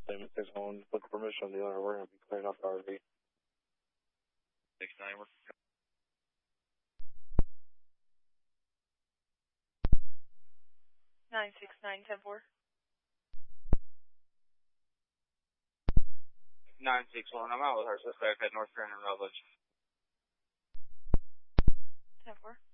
Same 6-1, with the permission of the owner, we're going to be clearing up the RV. 6-9, we're 969-10-4. 961, I'm out with our suspect at North Grand and Rutledge. 10-4.